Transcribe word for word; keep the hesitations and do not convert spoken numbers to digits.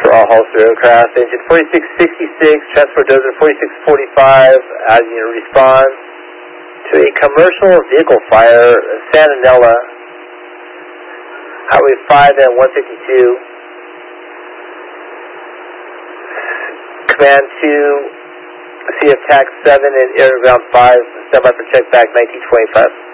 for all Holster aircraft. Engine forty-six sixty-six, transport dozer forty-six forty-five, as you respond to a commercial vehicle fire, Santanella, Highway five and one fifty-two. Command two, C F TAC seven and Air Ground five, stand by for check back nineteen twenty-five.